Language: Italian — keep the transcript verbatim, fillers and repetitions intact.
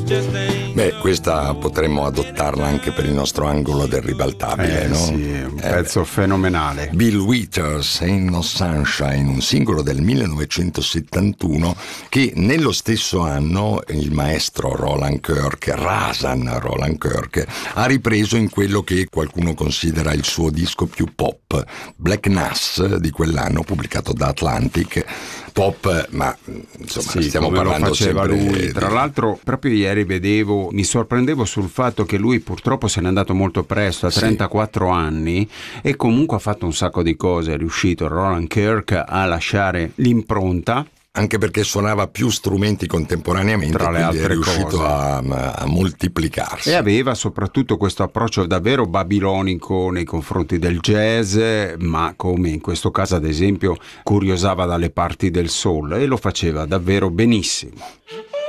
Beh, questa potremmo adottarla anche per il nostro angolo del ribaltabile, eh, no? Sì, è un eh, pezzo fenomenale. Bill Withers, Ain't No Sunshine, un singolo del millenovecentosettantuno che nello stesso anno il maestro Roland Kirk, Rasan Roland Kirk, ha ripreso in quello che qualcuno considera il suo disco più pop, Black Nass di quell'anno, pubblicato da Atlantic. Pop, ma insomma sì, stiamo come parlando lo faceva sempre lui. Tra di... l'altro proprio ieri vedevo, mi sorprendevo sul fatto che lui purtroppo se n'è andato molto presto, a trentaquattro sì. anni, e comunque ha fatto un sacco di cose, è riuscito Roland Kirk a lasciare l'impronta, anche perché suonava più strumenti contemporaneamente, tra le quindi altre è riuscito cose. a, a moltiplicarsi. E aveva soprattutto questo approccio davvero babilonico nei confronti del jazz, ma come in questo caso ad esempio curiosava dalle parti del soul, e lo faceva davvero benissimo.